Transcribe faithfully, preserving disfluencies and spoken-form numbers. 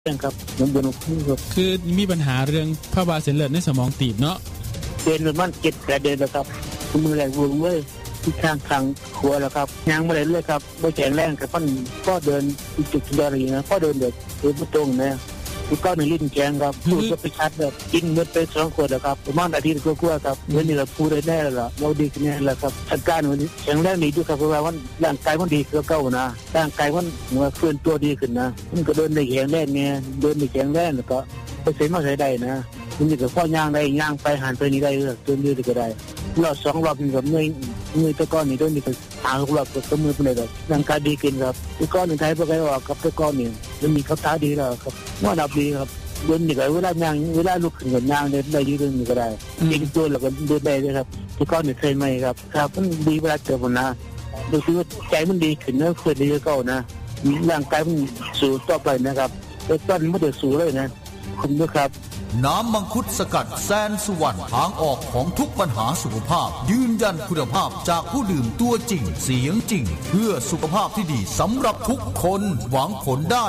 ครับมันบนครับคือมีปัญหาเรื่องภาวะเส้นเลือดในสมองตีบเนาะเป็นมันเจ็บกระเด็นแล้วครับมือแรงวงเลยที่ข้างข้างหัวแล้วครับยางบ่ได้เลยครับบ่แข็งแรงกับมันก็เดินจุดๆอะไรนะก็เดินแบบเดินบ่ตรงนะคือก็ในลิ้นแข็งครับพูดก็ไปชัดแบบกินเม็ดไปสองขวดแล้วครับประมาณอาทิตย์กว่าๆครับเดี๋ยวนี้เราพูดได้แน่แล้วล่ะเราดีขึ้นแน่แล้วครับอาการวันนี้แข็งแรงดีด้วยครับเพราะว่ามันร่างกายมันดีขึ้นเก่านะร่างกายมันเหมือนฟื้นตัวดีขึ้นนะมันก็เดินได้แข็งแรงไงเดินได้แข็งแรงแล้วก็ไปเสมาใช้ได้นะมันนี่ก็ข้อย่างได้ย่างไปหันไปนี่ได้เออตัวนี้ก็ได้รอบสองรอบนี่ก็เมื่อยเมื่อยตะก้อนนี่ด้วยนี่ก็หารอบก็มือเป็นได้ร่างกายดีขึ้นครับตะก้อนนึงไทยบ่ได้ออกกับตะก้อนนี่มันมีเขาตาดีแล้วครับว่าดับดีครับเดินนี่ก็เวลาย่างเวลาลุกขึ้นก็ย่างได้ได้อยู่เรื่องนี้ก็ได้จริงตัวแล้วก็เดินได้เลยครับตะก้อนนี่เคยมั้ยครับครับมันดีเวลาเจอพุ่นนะรู้สึกว่าใจมันดีขึ้นนะเพิ่นดีเก่านะร่างกายมันสู้ต่อไปนะครับแต่ตอนนี้บ่ได้สู้เลยนะคุณด้วยครับน้ำมังคุดสกัดแสนสุวรรณทางออกของทุกปัญหาสุขภาพยืนยันคุณภาพจากผู้ดื่มตัวจริงเสียงจริงเพื่อสุขภาพที่ดีสำหรับทุกคนหวังผลได้